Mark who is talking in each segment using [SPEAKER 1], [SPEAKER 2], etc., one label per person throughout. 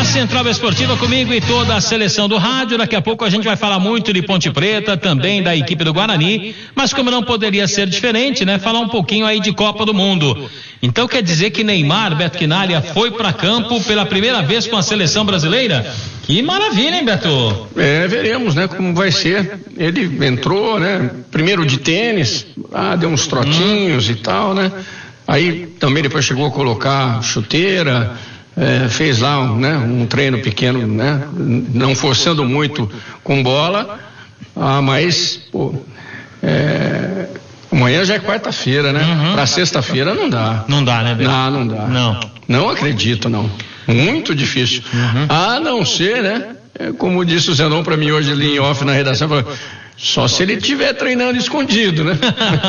[SPEAKER 1] Central Esportiva comigo e toda a seleção do rádio. Daqui a pouco a gente vai falar muito de Ponte Preta, também da equipe do Guarani, mas como não poderia ser diferente, né? Falar um pouquinho aí de Copa do Mundo. Então quer dizer que Neymar, Beto Quinalha, foi para campo pela primeira vez com a seleção brasileira? Que maravilha, hein, Beto?
[SPEAKER 2] Veremos, né, como vai ser. Ele entrou, né, primeiro de tênis, deu uns trotinhos e tal, né? Aí também depois chegou a colocar chuteira, fez lá um treino pequeno, né? Não forçando muito com bola, mas amanhã já é quarta-feira, né? Para sexta-feira não dá.
[SPEAKER 1] Não dá, né, Beto?
[SPEAKER 2] Não dá. Não acredito, não. Muito difícil. A não ser, né? Como disse o Zenon para mim hoje ali em off na redação, falou, só se ele estiver treinando escondido, né?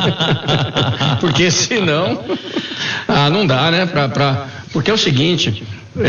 [SPEAKER 2] Porque senão, não dá, né? Porque é o seguinte,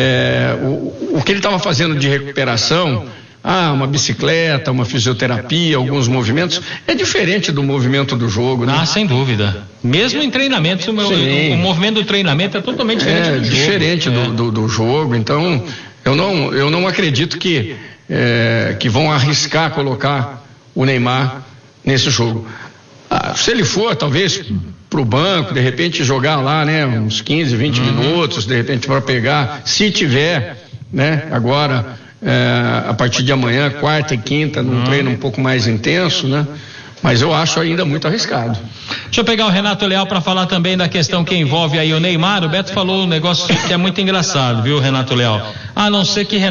[SPEAKER 2] o que ele estava fazendo de recuperação, uma bicicleta, uma fisioterapia, alguns movimentos, é diferente do movimento do jogo, né?
[SPEAKER 1] Sem dúvida. Mesmo em treinamento, o movimento do treinamento é totalmente diferente do jogo.
[SPEAKER 2] Diferente do jogo, então eu não acredito que vão arriscar colocar o Neymar nesse jogo. Se ele for, talvez pro banco, de repente jogar lá, né, uns 15, 20 minutos, de repente para pegar, se tiver, né, agora a partir de amanhã, quarta e quinta, num treino um pouco mais intenso, né? Mas eu acho ainda muito arriscado.
[SPEAKER 1] Deixa eu pegar o Renato Leal para falar também da questão que envolve aí o Neymar. O Beto falou um negócio que é muito engraçado, viu, Renato Leal? A não ser que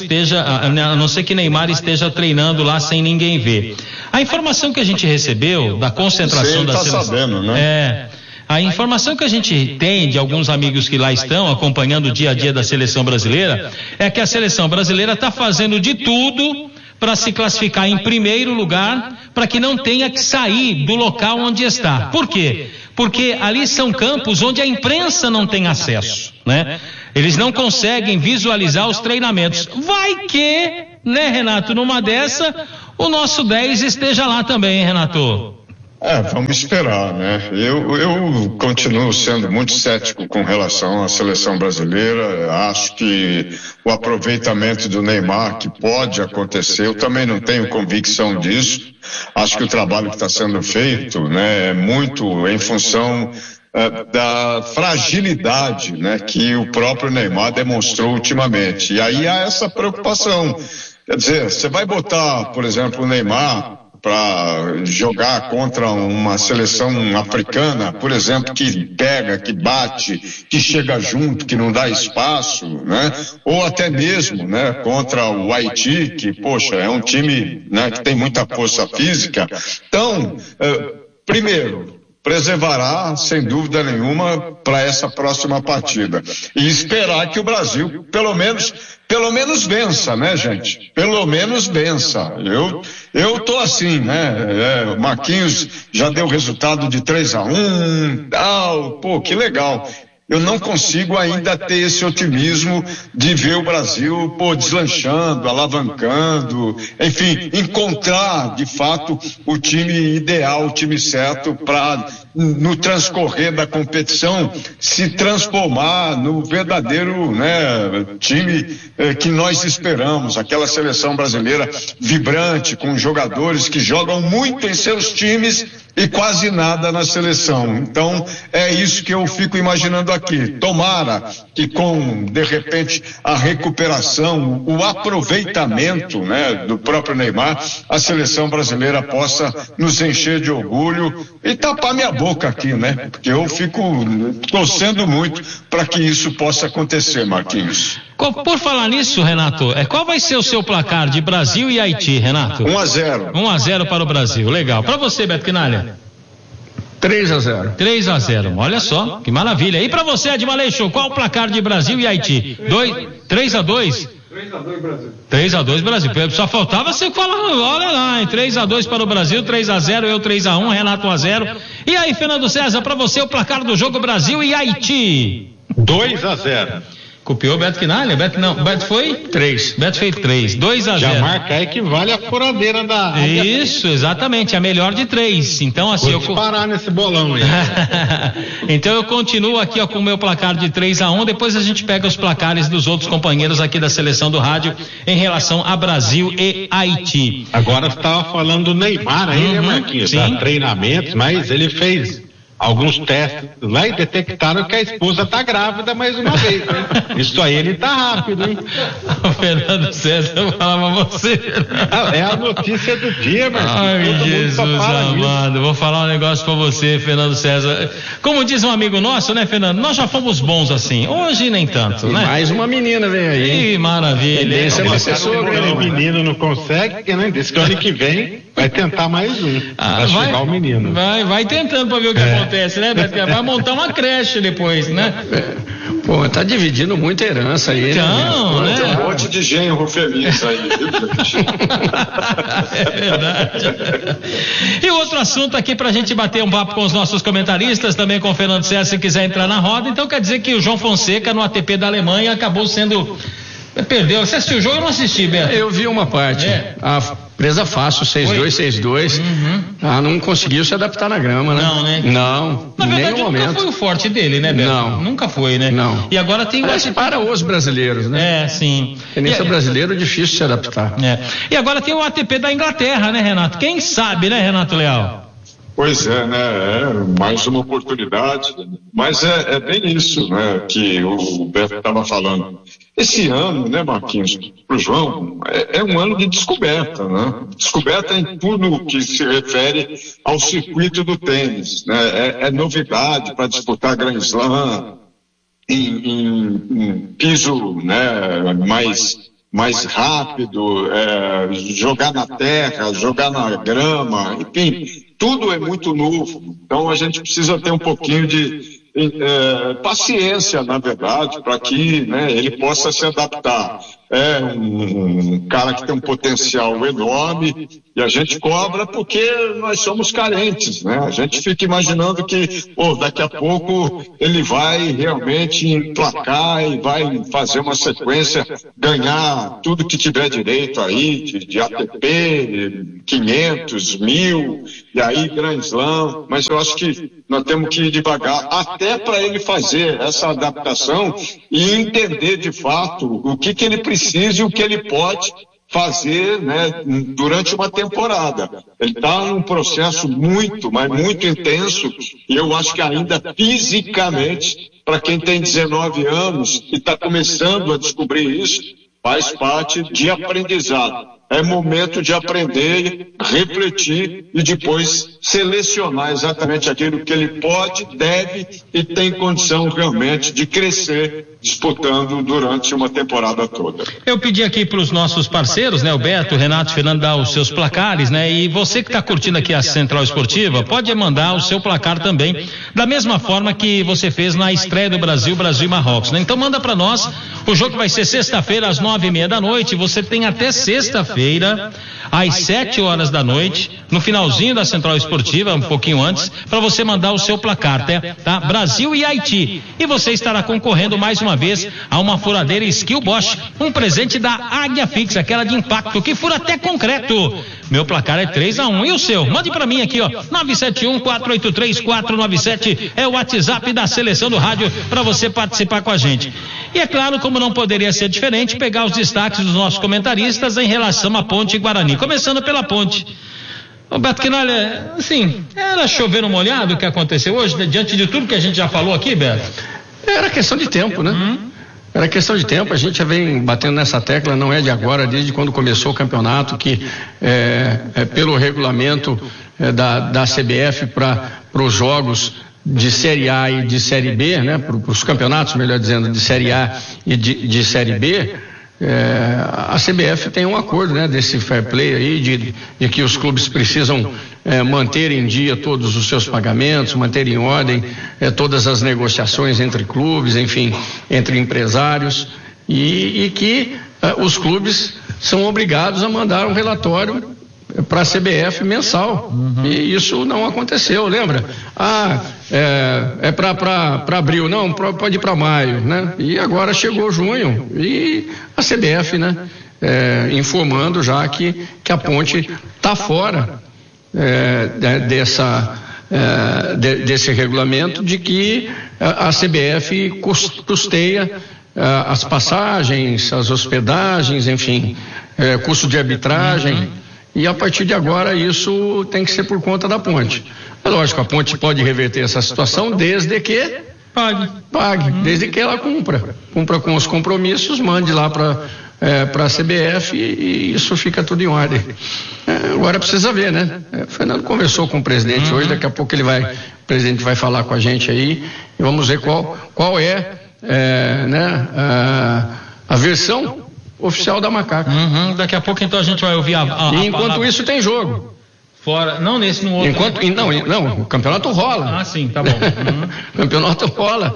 [SPEAKER 1] Neymar esteja treinando lá sem ninguém ver. A informação que a gente recebeu da concentração da seleção.
[SPEAKER 3] Sabendo, né?
[SPEAKER 1] A informação que a gente tem de alguns amigos que lá estão acompanhando o dia a dia da seleção brasileira é que a seleção brasileira está fazendo de tudo para se classificar em primeiro lugar, para que não tenha que sair do local onde está. Por quê? Porque ali são campos onde a imprensa não tem acesso, né? Eles não conseguem visualizar os treinamentos. Vai que, né, Renato, numa dessa, o nosso 10 esteja lá também, hein, Renato?
[SPEAKER 3] Vamos esperar, né? Eu continuo sendo muito cético com relação à seleção brasileira. Acho que o aproveitamento do Neymar, que pode acontecer, eu também não tenho convicção disso. Acho que o trabalho que está sendo feito, né, é muito em função da fragilidade, né, que o próprio Neymar demonstrou ultimamente. E aí há essa preocupação. Quer dizer, você vai botar, por exemplo, o Neymar para jogar contra uma seleção africana, por exemplo, que pega, que bate, que chega junto, que não dá espaço, né? Ou até mesmo, né, contra o Haiti, que, poxa, é um time, né, que tem muita força física. Então, primeiro, preservará, sem dúvida nenhuma, para essa próxima partida. E esperar que o Brasil, pelo menos vença, né, gente? Pelo menos vença. Eu tô assim, né? O Marquinhos já deu resultado de 3-1, pô, que legal. Eu não consigo ainda ter esse otimismo de ver o Brasil, deslanchando, alavancando, enfim, encontrar, de fato, o time ideal, o time certo para, no transcorrer da competição, se transformar no verdadeiro, né, time que nós esperamos, aquela seleção brasileira vibrante, com jogadores que jogam muito em seus times e quase nada na seleção. Então, é isso que eu fico imaginando aqui. Tomara que com, de repente, a recuperação, o aproveitamento, né, do próprio Neymar, a seleção brasileira possa nos encher de orgulho e tapar minha boca aqui, né? Porque eu fico torcendo muito para que isso possa acontecer, Marquinhos.
[SPEAKER 1] Por falar nisso, Renato, qual vai ser o seu placar de Brasil e Haiti, Renato?
[SPEAKER 3] 1-0.
[SPEAKER 1] 1-0 para o Brasil, legal. Para você, Beto Quinalha?
[SPEAKER 2] 3-0.
[SPEAKER 1] 3-0, olha só, que maravilha. E para você, Edmar Show, qual o placar de Brasil e Haiti? 3-2?
[SPEAKER 4] 3-2 Brasil.
[SPEAKER 1] 3-2 Brasil. Só faltava você falar, olha lá, hein? 3-2 para o Brasil, 3-0, eu 3-1, Renato 1-0. E aí, Fernando César, para você o placar do jogo Brasil e Haiti?
[SPEAKER 4] 2-0.
[SPEAKER 1] Copiou o Beto Quinalha? Beto foi
[SPEAKER 2] 3.
[SPEAKER 1] Beto fez 3, 2-0.
[SPEAKER 4] Já marca aí que vale a furadeira da...
[SPEAKER 1] Isso, exatamente, a melhor de 3. Então, assim,
[SPEAKER 4] vou parar nesse bolão aí.
[SPEAKER 1] Então eu continuo aqui, ó, com o meu placar de 3-1, depois a gente pega os placares dos outros companheiros aqui da seleção do rádio em relação a Brasil e Haiti.
[SPEAKER 4] Agora você estava falando do Neymar aí, né, Marquinhos?
[SPEAKER 1] Sim.
[SPEAKER 4] Treinamentos, mas ele fez alguns testes lá e detectaram que a esposa tá grávida mais uma vez, né? Isso aí ele tá rápido, hein?
[SPEAKER 1] O Fernando César, eu falava você.
[SPEAKER 4] É a notícia do dia, mas
[SPEAKER 1] ai, Jesus amado, vou falar um negócio pra você, Fernando César. Como diz um amigo nosso, né, Fernando? Nós já fomos bons assim, hoje nem tanto, né?
[SPEAKER 2] Mais uma menina vem aí.
[SPEAKER 1] Que maravilha.
[SPEAKER 2] Esse é você sogra,
[SPEAKER 4] o menino não consegue, né? Diz que ano que vem vai tentar mais um. Vai chegar o menino.
[SPEAKER 1] Vai tentando pra ver o que acontece, né, Beto? Vai montar uma creche depois, né?
[SPEAKER 2] Pô, tá dividindo muita herança aí,
[SPEAKER 1] então, né?
[SPEAKER 3] Tem um monte de genro feliz aí, viu?
[SPEAKER 1] É verdade. E outro assunto aqui pra gente bater um papo com os nossos comentaristas, também com o Fernando César, se quiser entrar na roda. Então quer dizer que o João Fonseca no ATP da Alemanha acabou sendo... Perdeu. Você assistiu o jogo? Eu não assisti, Beto.
[SPEAKER 2] Eu vi uma parte. A presa fácil, 6-2, 6-2. Não conseguiu se adaptar na grama, né?
[SPEAKER 1] Não, né?
[SPEAKER 2] Não,
[SPEAKER 1] na verdade,
[SPEAKER 2] nenhum
[SPEAKER 1] nunca
[SPEAKER 2] momento.
[SPEAKER 1] foi o forte dele, né, Beto?
[SPEAKER 2] Não.
[SPEAKER 1] Nunca foi, né?
[SPEAKER 2] Não.
[SPEAKER 1] E agora tem...
[SPEAKER 2] Parece para os brasileiros, né?
[SPEAKER 1] Sim.
[SPEAKER 2] Tenista brasileiro é difícil se adaptar.
[SPEAKER 1] E agora tem o ATP da Inglaterra, né, Renato? Quem sabe, né, Renato Leal?
[SPEAKER 3] Pois é, né? É mais uma oportunidade, mas é bem isso, né? Que o Beto estava falando. Esse ano, né, Marquinhos, para o João, é um ano de descoberta, né? Descoberta em tudo que se refere ao circuito do tênis, né? É novidade para disputar Grand Slam em piso, né? Mais rápido, jogar na terra, jogar na grama, enfim, tudo é muito novo. Então a gente precisa ter um pouquinho de paciência, na verdade, para que, né, ele possa se adaptar. É um cara que tem um potencial enorme e a gente cobra porque nós somos carentes, né? A gente fica imaginando que, daqui a pouco ele vai realmente emplacar e vai fazer uma sequência, ganhar tudo que tiver direito aí, de ATP, 500, 1000, e aí Grand Slam, mas eu acho que nós temos que ir devagar, até para ele fazer essa adaptação e entender de fato o que ele precisa e o que ele pode fazer, né, durante uma temporada. Ele está num processo muito, mas muito intenso, e eu acho que ainda fisicamente, para quem tem 19 anos e está começando a descobrir isso, faz parte de aprendizado. É momento de aprender, refletir e depois selecionar exatamente aquilo que ele pode, deve e tem condição realmente de crescer disputando durante uma temporada toda.
[SPEAKER 1] Eu pedi aqui para os nossos parceiros, né, o Beto, o Renato, o Fernando, dar os seus placares, né, e você que está curtindo aqui a Central Esportiva, pode mandar o seu placar também, da mesma forma que você fez na estreia do Brasil e Marrocos, né? Então manda para nós, o jogo vai ser sexta-feira às 9:30 da noite, você tem até sexta-feira às 7 horas da noite, no finalzinho da Central Esportiva, um pouquinho antes, para você mandar o seu placar, tá? Brasil e Haiti. E você estará concorrendo mais uma vez a uma furadeira Skill Bosch, um presente da Águia Fix, aquela de impacto que fura até concreto. Meu placar é 3-1. E o seu? Mande para mim aqui, ó. 971-483-497 é o WhatsApp da Seleção do Rádio para você participar com a gente. E é claro, como não poderia ser diferente, pegar os destaques dos nossos comentaristas em relação à Ponte Guarani. Começando pela Ponte. Beto Quinalha, assim, era chover no molhado o que aconteceu hoje, né? Diante de tudo que a gente já falou aqui, Beto?
[SPEAKER 2] Era questão de tempo, né? Era questão de tempo, a gente já vem batendo nessa tecla, não é de agora, desde quando começou o campeonato, que pelo regulamento da CBF para os jogos de Série A e de Série B, né? Para os campeonatos, melhor dizendo, de Série A e de Série B, a CBF tem um acordo, né, desse fair play aí, de que os clubes precisam manter em dia todos os seus pagamentos, manter em ordem todas as negociações entre clubes, enfim, entre empresários, e que os clubes são obrigados a mandar um relatório para a CBF mensal. E isso não aconteceu, lembra? É para abril, não, pode ir para maio, né? E agora chegou junho e a CBF, né? Informando já que a Ponte está fora desse regulamento, de que a CBF custeia as passagens, as hospedagens, enfim, custo de arbitragem, e a partir de agora isso tem que ser por conta da Ponte. É lógico, a Ponte pode reverter essa situação desde que pague, desde que ela cumpra com os compromissos, mande lá para a CBF e isso fica tudo em ordem. Agora precisa ver, né? O Fernando conversou com o presidente hoje, daqui a pouco o presidente vai falar com a gente aí e vamos ver qual é a versão oficial da Macaca.
[SPEAKER 1] Daqui a pouco então a gente vai ouvir
[SPEAKER 2] e enquanto palavra. Isso tem jogo.
[SPEAKER 1] Fora, não nesse, no outro.
[SPEAKER 2] Não, o campeonato rola.
[SPEAKER 1] Sim, tá bom.
[SPEAKER 2] O campeonato rola.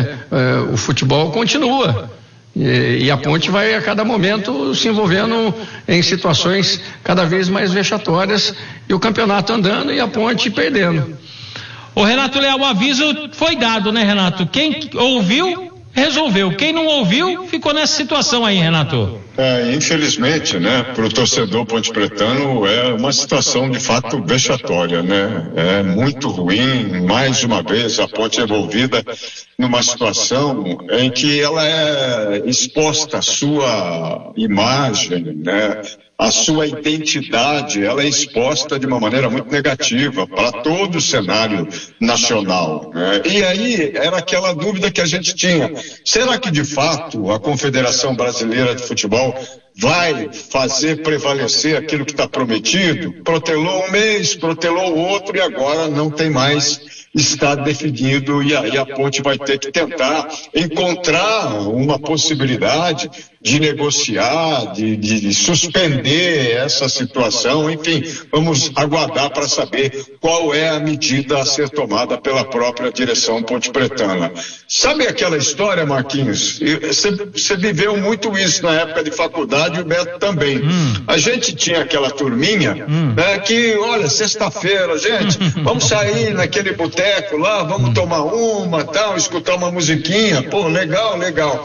[SPEAKER 2] O futebol continua. E a Ponte vai a cada momento se envolvendo em situações cada vez mais vexatórias, e o campeonato andando e a Ponte perdendo.
[SPEAKER 1] O Renato Leal, o aviso foi dado, né, Renato? Quem ouviu, resolveu. Quem não ouviu, ficou nessa situação aí, Renato.
[SPEAKER 3] Infelizmente, né, para o torcedor pontepretano é uma situação de fato vexatória, né? É muito ruim, mais uma vez a Ponte é envolvida numa situação em que ela é exposta à sua imagem, né? A sua identidade, ela é exposta de uma maneira muito negativa para todo o cenário nacional, né? E aí era aquela dúvida que a gente tinha: será que de fato a Confederação Brasileira de Futebol vai fazer prevalecer aquilo que está prometido? Protelou um mês, protelou o outro e agora não tem mais, está definido, e aí a Ponte vai ter que tentar encontrar uma possibilidade de negociar, de suspender essa situação. Enfim, vamos aguardar para saber qual é a medida a ser tomada pela própria direção pontepretana. Sabe aquela história, Marquinhos? Você viveu muito isso na época de faculdade, e o Beto também. A gente tinha aquela turminha, né, que, olha, sexta-feira, gente, vamos sair naquele boteco lá, vamos tomar uma, tal, escutar uma musiquinha, pô, legal.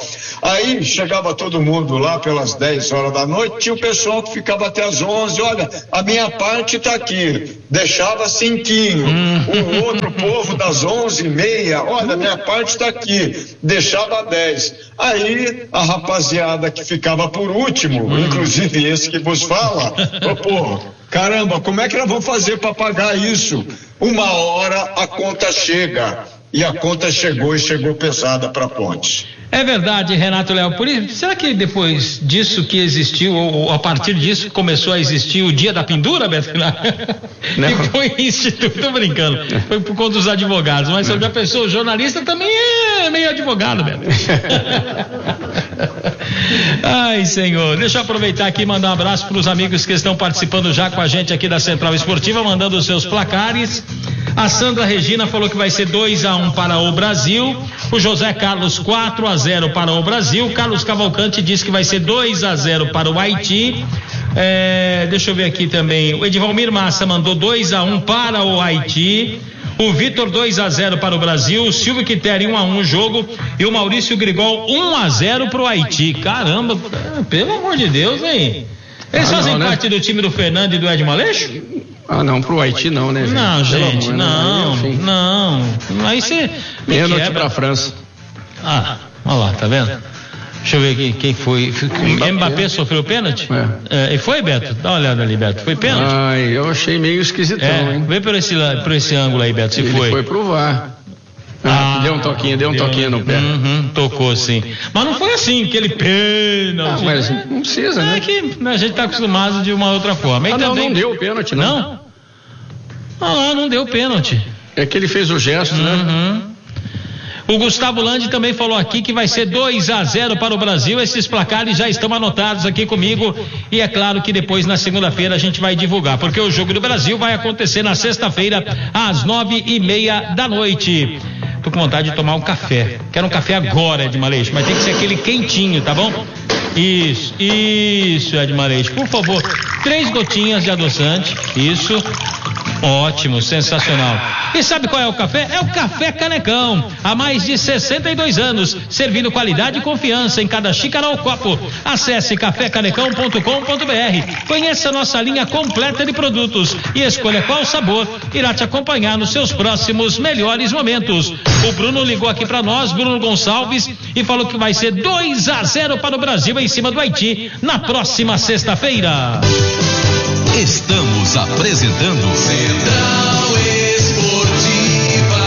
[SPEAKER 3] Aí chegava todo mundo lá pelas 10 horas da noite, tinha o pessoal que ficava até as 11, olha, a minha parte tá aqui, deixava 5, o outro povo das 11h30, olha, a minha parte tá aqui, deixava 10. Aí a rapaziada que ficava por último, inclusive esse que vos fala, pô, caramba, como é que nós vamos fazer para pagar isso? Uma hora a conta chega. E a conta chegou, e chegou pesada para a Ponte.
[SPEAKER 1] É verdade, Renato Leal. Por isso, será que depois disso que existiu, ou a partir disso começou a existir o Dia da Pendura, Beto? E foi instituto, tô brincando, foi por conta dos advogados, mas se a pessoa, o jornalista também é meio advogado, Beto. Ai, Senhor, deixa eu aproveitar aqui e mandar um abraço para os amigos que estão participando já com a gente aqui da Central Esportiva, mandando os seus placares. A Sandra Regina falou que vai ser 2-1 para o Brasil. O José Carlos 4-0 para o Brasil. Carlos Cavalcante diz que vai ser 2-0 para o Haiti. Deixa eu ver aqui também. O Edivalmir Massa mandou 2-1 para o Haiti. O Vitor 2-0 para o Brasil. O Silvio Quitério 1-1 o jogo. E o Maurício Grigol 1-0 para o Haiti. Caramba, pelo amor de Deus, hein? Eles fazem parte do time do Fernando e do Ed Maleixo?
[SPEAKER 2] Não, pro Haiti não, né, gente?
[SPEAKER 1] Não, gente, não. Aí você
[SPEAKER 2] pênalti pra França.
[SPEAKER 1] Olha lá, tá vendo? Deixa eu ver aqui, quem foi? Mbappé sofreu pênalti? E foi, Beto? Dá uma olhada ali, Beto. Foi pênalti?
[SPEAKER 2] Eu achei meio esquisitão, hein?
[SPEAKER 1] Vê por esse ângulo aí, Beto, se
[SPEAKER 2] Ele
[SPEAKER 1] foi.
[SPEAKER 2] Foi pro VAR. Deu um toquinho no pé.
[SPEAKER 1] Tocou sim. Mas não foi assim, aquele pênalti.
[SPEAKER 2] Mas não precisa, né?
[SPEAKER 1] É que a gente tá acostumado de uma outra forma.
[SPEAKER 2] Não deu pênalti, não.
[SPEAKER 1] Não deu pênalti.
[SPEAKER 2] É que ele fez o gesto, né?
[SPEAKER 1] O Gustavo Landi também falou aqui que vai ser 2-0 para o Brasil. Esses placares já estão anotados aqui comigo. E é claro que depois, na segunda-feira, a gente vai divulgar, porque o jogo do Brasil vai acontecer na sexta-feira, às 9h30 da noite. Tô com vontade de tomar um café. Quero um café agora, Ed Maleixo, mas tem que ser aquele quentinho, tá bom? Isso, Edmar Leite. Por favor, 3 gotinhas de adoçante. Isso. Ótimo, sensacional. E sabe qual é o café? É o Café Canecão. Há mais de 62 anos, servindo qualidade e confiança em cada xícara ou copo. Acesse cafécanecão.com.br. Conheça nossa linha completa de produtos e escolha qual sabor irá te acompanhar nos seus próximos melhores momentos. O Bruno ligou aqui para nós, Bruno Gonçalves, e falou que vai ser 2-0 para o Brasil em cima do Haiti na próxima sexta-feira.
[SPEAKER 5] Estamos apresentando Central Esportiva.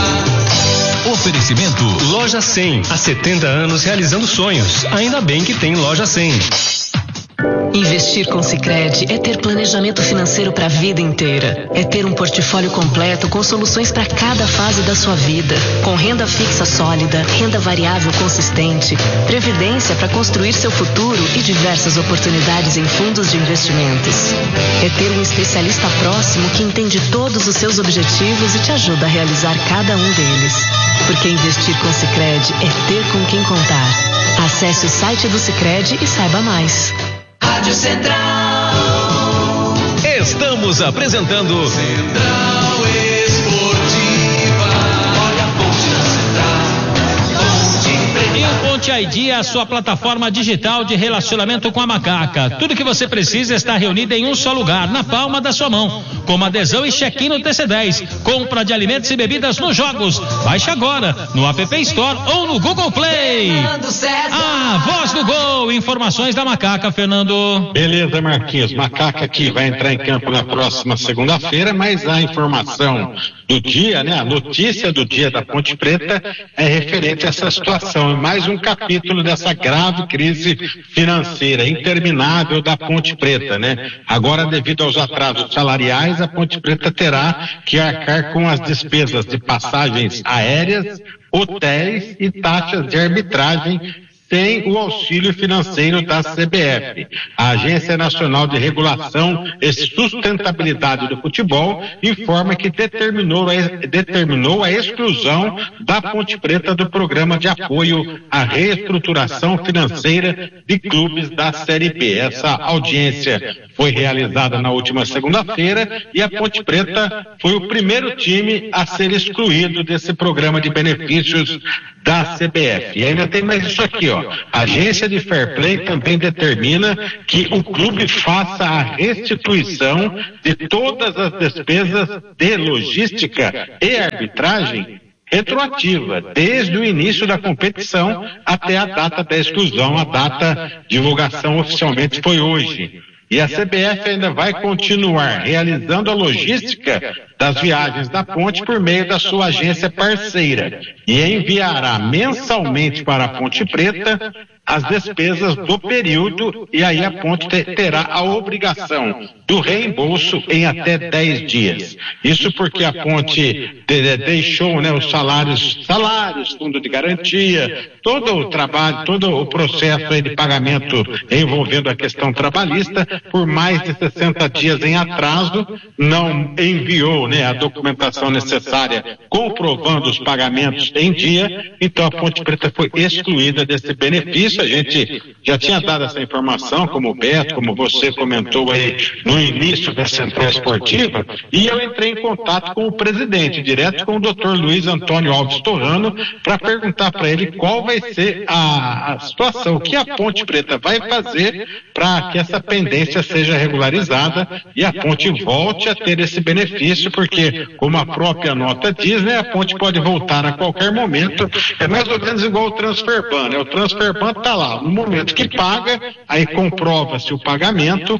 [SPEAKER 5] Oferecimento
[SPEAKER 6] Loja 100, há 70 anos realizando sonhos. Ainda bem que tem Loja 100.
[SPEAKER 7] Investir com Sicredi é ter planejamento financeiro para a vida inteira. É ter um portfólio completo com soluções para cada fase da sua vida. Com renda fixa sólida, renda variável consistente, previdência para construir seu futuro e diversas oportunidades em fundos de investimentos. É ter um especialista próximo que entende todos os seus objetivos e te ajuda a realizar cada um deles. Porque investir com Sicredi é ter com quem contar. Acesse o site do Sicredi e saiba mais. Rádio Central.
[SPEAKER 5] Estamos apresentando Central Esportiva. Olha a ponte na Central.
[SPEAKER 1] E o Ponte ID é a sua plataforma digital de relacionamento com a Macaca. Tudo que você precisa está reunido em um só lugar, na palma da sua mão. Como adesão e check-in no TC10. Compra de alimentos e bebidas nos jogos. Baixe agora no App Store ou no Google Play. A voz do gol. Informações da Macaca, Fernando.
[SPEAKER 4] Beleza, Marquinhos. Macaca aqui vai entrar em campo na próxima segunda-feira, mas a informação do dia, né? A notícia do dia da Ponte Preta é referente a essa situação. Mais um capítulo dessa grave crise financeira interminável da Ponte Preta, né? Agora, devido aos atrasos salariais, a Ponte Preta terá que arcar com as despesas de passagens aéreas, hotéis e taxas de arbitragem sem o auxílio financeiro da CBF. A Agência Nacional de Regulação e Sustentabilidade do Futebol informa que determinou a exclusão da Ponte Preta do programa de apoio à reestruturação financeira de clubes da Série B. Essa audiência foi realizada na última segunda-feira e a Ponte Preta foi o primeiro time a ser excluído desse programa de benefícios da CBF. E ainda tem mais isso aqui, ó. A Agência de Fair Play também determina que o clube faça a restituição de todas as despesas de logística e arbitragem retroativa, desde o início da competição até a data da exclusão. A data de divulgação oficialmente foi hoje. E a CBF ainda vai continuar realizando a logística das viagens da ponte por meio da sua agência parceira e enviará mensalmente para a Ponte Preta as despesas do período, e aí a ponte terá a obrigação do reembolso em até 10 dias. Isso porque a ponte deixou, né, os salários, fundo de garantia, todo o trabalho, todo o processo aí de pagamento envolvendo a questão trabalhista por mais de 60 dias em atraso, não enviou, né, a documentação necessária comprovando os pagamentos em dia. Então a Ponte Preta foi excluída desse benefício. A gente já tinha dado essa informação, como o Beto, como você comentou aí no início da Central Esportiva, e eu entrei em contato com o presidente, direto com o Dr. Luiz Antônio Alves Torrano, para perguntar para ele qual vai ser a situação, o que a Ponte Preta vai fazer para que essa pendência seja regularizada e a ponte volte a ter esse benefício, porque, como a própria nota diz, né, a ponte pode voltar a qualquer momento. É mais ou menos igual o Transferban, né? O Transferban está lá, no momento que paga, aí comprova-se o pagamento,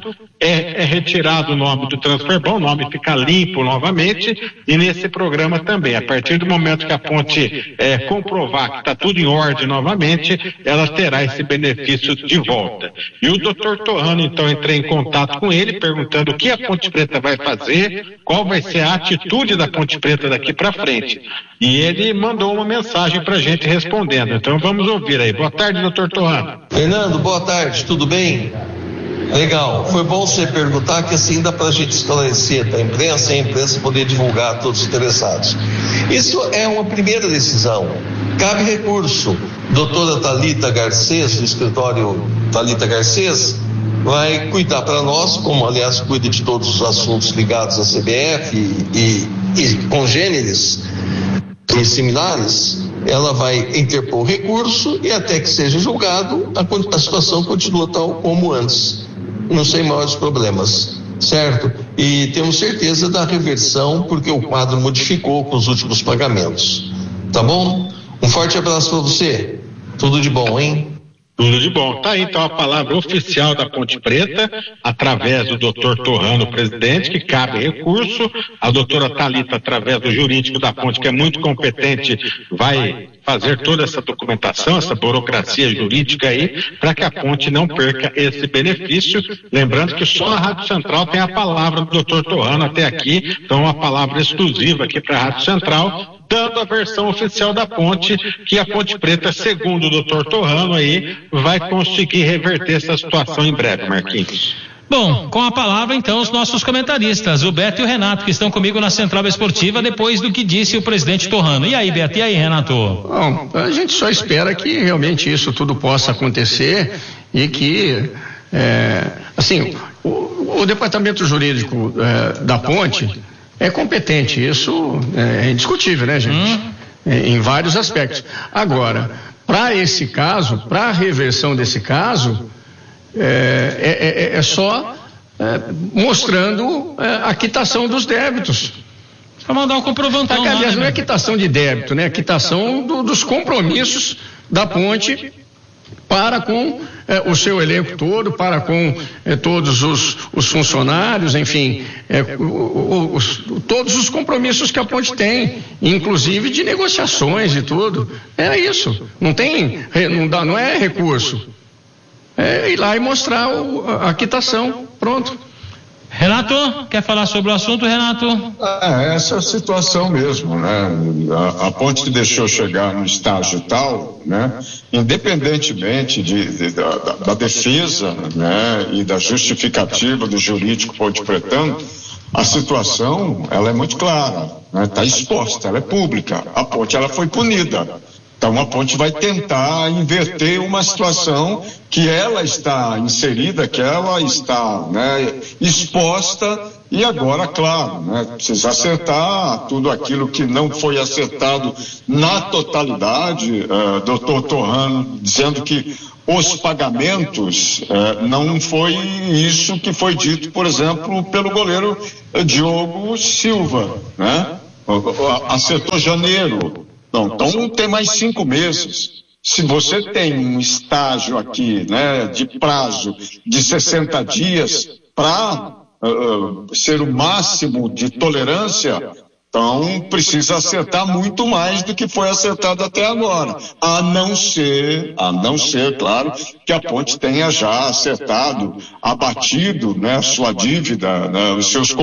[SPEAKER 4] é retirado o nome do Transferban, o nome fica limpo novamente, e nesse programa também, a partir do momento que a ponte comprovar que está tudo em ordem novamente, ela terá esse benefício de volta. E o Dr. Torrano, então, entrei em contato com ele, perguntando o que a Ponte Preta vai fazer, qual vai ser a atitude da Ponte Preta daqui para frente. E ele mandou uma mensagem para a gente respondendo. Então vamos ouvir aí. Boa tarde, Dr. Torrano.
[SPEAKER 8] Fernando, boa tarde, tudo bem? Legal, foi bom você perguntar, que assim dá para a gente esclarecer para a imprensa e a imprensa poder divulgar a todos os interessados. Isso é uma primeira decisão, cabe recurso. Doutora Thalita Garcês, do escritório Thalita Garcês, vai cuidar para nós, como aliás cuida de todos os assuntos ligados à CBF e congêneres e similares. Ela vai interpor recurso e até que seja julgado, a situação continua tal como antes, não sem maiores problemas, certo? E temos certeza da reversão, porque o quadro modificou com os últimos pagamentos, tá bom? Um forte abraço para você, tudo de bom, hein?
[SPEAKER 4] Tudo de bom. Tá aí então a palavra oficial da Ponte Preta, através do doutor Torrano, presidente, que cabe recurso. A doutora Thalita, através do jurídico da Ponte, que é muito competente, vai fazer toda essa documentação, essa burocracia jurídica aí, para que a Ponte não perca esse benefício. Lembrando que só a Rádio Central tem a palavra do doutor Torrano até aqui, então uma palavra exclusiva aqui para a Rádio Central, dando a versão oficial da Ponte, que a Ponte Preta, segundo o doutor Torrano aí, vai conseguir reverter essa situação em breve, Marquinhos.
[SPEAKER 1] Bom, com a palavra então os nossos comentaristas, o Beto e o Renato, que estão comigo na Central Esportiva, depois do que disse o presidente Torrano. E aí, Beto, e aí, Renato?
[SPEAKER 2] Bom, a gente só espera que realmente isso tudo possa acontecer e que, assim, o departamento jurídico da Ponte é competente, isso é indiscutível, né, gente? Em vários aspectos. Agora, para esse caso, para a reversão desse caso, é só mostrando a quitação dos débitos.
[SPEAKER 1] Só mandar um comprovantão.
[SPEAKER 2] Aliás, não é quitação de débito, né? É quitação dos compromissos da Ponte para com o seu elenco todo, para com todos os funcionários, enfim, todos os compromissos que a Ponte tem, inclusive de negociações e tudo. É isso. Não é recurso. É ir lá e mostrar a quitação. Pronto.
[SPEAKER 1] Renato, quer falar sobre o assunto, Renato?
[SPEAKER 3] Essa é a situação mesmo, né? A Ponte deixou chegar no estágio tal, né? Independentemente da defesa, né? E da justificativa do jurídico Ponte Pretano, a situação, ela é muito clara, né? Está exposta, ela é pública. A Ponte, ela foi punida. Então a Ponte vai tentar inverter uma situação que ela está inserida, que ela está, né, exposta, e agora, claro, né, precisa acertar tudo aquilo que não foi acertado na totalidade. Doutor Torrano dizendo que os pagamentos não foi isso que foi dito, por exemplo, pelo goleiro Diogo Silva, né? Acertou janeiro. Não, então tem mais 5 meses. Se você tem um estágio aqui, né, de prazo de 60 dias para ser o máximo de tolerância, então precisa acertar muito mais do que foi acertado até agora. A não ser, claro, que a Ponte tenha já acertado, abatido, né, sua dívida, né, os seus